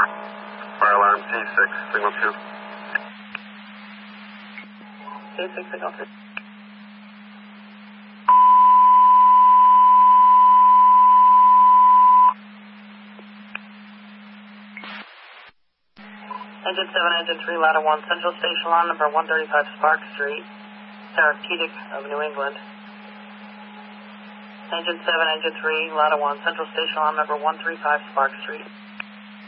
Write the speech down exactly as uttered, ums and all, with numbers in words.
Fire alarm C six, signal two. C six, signal two. Engine seven, Engine three, Ladder one, Central Station Line number one thirty-five Spark Street, Saratoga of New England. Engine seven, Engine three, Ladder one, Central Station Line number one thirty-five Spark Street.